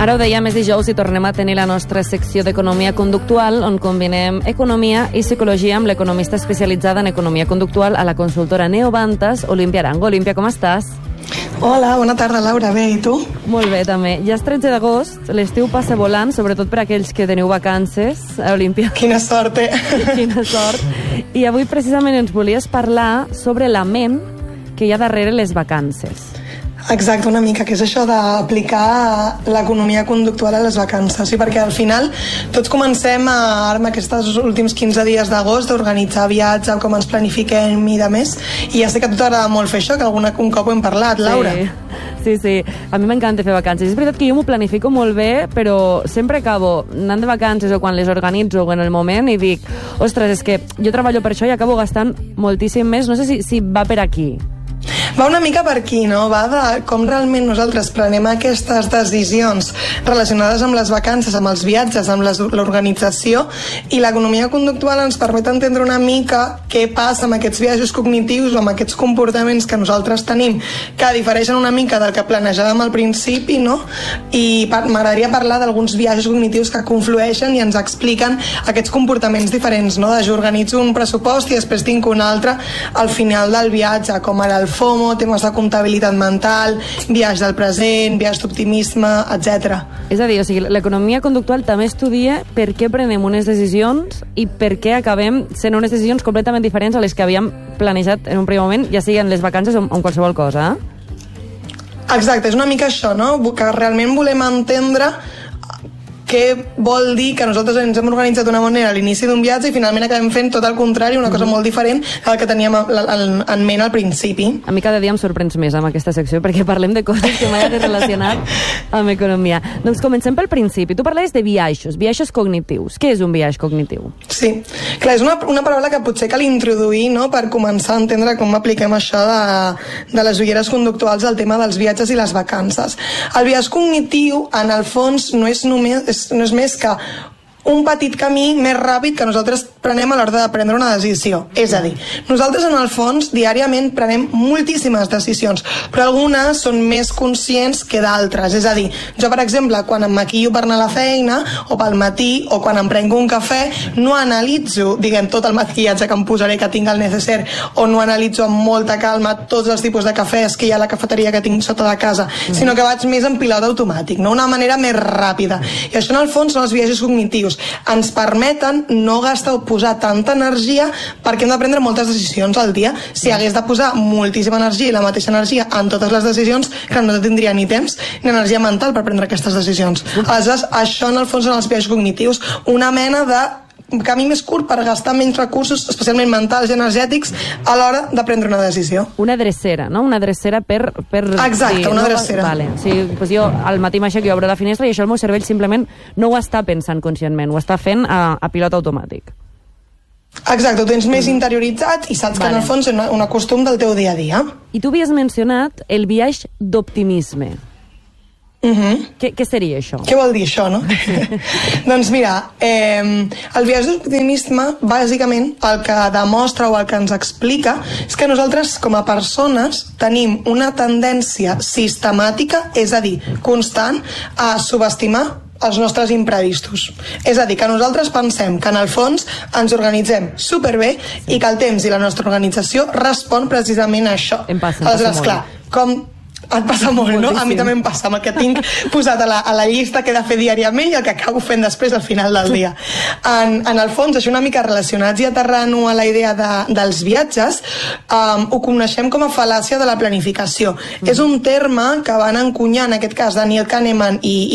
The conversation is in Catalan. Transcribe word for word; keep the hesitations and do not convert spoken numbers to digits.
Ara ho dèiem, és dijous i tornem a tenir la nostra secció d'economia conductual, on combinem economia i psicologia amb l'economista especialitzada en economia conductual a la consultora Neovantas, Olímpia Arango. Olímpia, com estàs? Hola, bona tarda, Laura. Bé, i tu? Molt bé, també. Ja és tretze d'agost, l'estiu passa volant, sobretot per aquells que teniu vacances, eh, Olímpia? Quina sort, eh? Quina sort. I avui precisament ens volies parlar sobre la ment que hi ha darrere les vacances. Exacte, una mica, que és això d'aplicar l'economia conductual a les vacances. Sí, perquè al final tots comencem a, ara, aquests últims quinze dies d'agost, a organitzar viatge, com ens planifiquem i de més, i ja sé que a tu t'agrada molt fer això, que alguna, un cop ho hem parlat, Laura. Sí, sí, sí. A mi m'encanta fer vacances. És veritat que jo m'ho planifico molt bé, però sempre acabo anant de vacances o quan les organitzo en el moment i dic, ostres, és que jo treballo per això i acabo gastant moltíssim més. No sé si, si va per aquí. Va una mica per aquí, no? Va de com realment nosaltres prenem aquestes decisions relacionades amb les vacances, amb els viatges, amb l'organització, i l'economia conductual ens permet entendre una mica què passa amb aquests viatges cognitius o amb aquests comportaments que nosaltres tenim, que difereixen una mica del que planejàvem al principi, no? I m'agradaria parlar d'alguns viatges cognitius que conflueixen i ens expliquen aquests comportaments diferents, no? De jo organitzo un pressupost i després tinc un altre al final del viatge, com ara el FOMO, temes de comptabilitat mental, viatge del present, viatge d'optimisme, etcètera. És a dir, o sigui, l'economia conductual també estudia per què prenem unes decisions i per què acabem sent unes decisions completament diferents a les que havíem planejat en un primer moment, ja sigui en les vacances o en qualsevol cosa. Exacte, és una mica això, no? Que realment volem entendre què vol dir que nosaltres ens hem organitzat d'una manera a l'inici d'un viatge i finalment acabem fent tot el contrari, una cosa molt diferent del que teníem en ment al principi. A mi cada dia em sorprens més amb aquesta secció perquè parlem de coses que mai he relacionat amb economia. Doncs comencem pel principi. Tu parlaves de biaixos, biaixos cognitius. Què és un biaix cognitiu? Sí, clar, és una, una paraula que potser cal introduir, no?, per començar a entendre com apliquem això de, de les ulleres conductuals al tema dels viatges i les vacances. El biaix cognitiu, en el fons, no és només no és més que un petit camí més ràpid que nosaltres prenem a l'hora de prendre una decisió. És a dir, nosaltres en el fons diàriament prenem moltíssimes decisions, però algunes són més conscients que d'altres. És a dir, jo per exemple, quan em maquillo per anar a la feina, o pel matí, o quan em prenc un cafè, no analitzo, diguem, tot el maquillatge que em posaré, que tinc al necessaire, o no analitzo amb molta calma tots els tipus de cafès que hi ha a la cafeteria que tinc sota de casa, mm. sinó que vaig més en pilot automàtic, no? Una manera més ràpida. I això en el fons són els viatges cognitius. Ens permeten no gastar o posar tanta energia perquè hem de prendre moltes decisions al dia. Si hagués de posar moltíssima energia i la mateixa energia en totes les decisions, que no tindria ni temps ni energia mental per prendre aquestes decisions. Aleshores, això en el fons són els viatges cognitius, una mena de camí més curt per gastar menys recursos, especialment mentals i energètics, a l'hora de prendre una decisió. Una drecera, no? Una drecera per... per Exacte, dir, una no, drecera. Vale. O sigui, doncs jo al matí m'aixeco i obro la finestra i això el meu cervell simplement no ho està pensant conscientment, ho està fent a, a pilot automàtic. Exacte, ho tens més interioritzat i saps vale. Que en el fons és un costum del teu dia a dia. I tu havies mencionat el biaix d'optimisme. Uh-huh. Què, què seria això? Què vol dir això, no? Doncs mira, eh, el biaix d'optimisme, bàsicament, el que demostra o el que ens explica és que nosaltres, com a persones, tenim una tendència sistemàtica, és a dir, constant, a subestimar els nostres imprevistos. És a dir, que nosaltres pensem que en el fons ens organitzem superbé i que el temps i la nostra organització respon precisament a això. Em passa, em passa Aleshores, clar, com... Et passa molt, no? A mi també em passa amb el que tinc posat a la, a la llista que he de fer diàriament i el que acabo fent després al final del dia. En, en el fons, això una mica relacionats i aterrant-ho a la idea de, dels viatges, um, ho coneixem com a fal·làcia de la planificació. Mm. És un terme que van encunyar, en aquest cas, Daniel Kahneman i,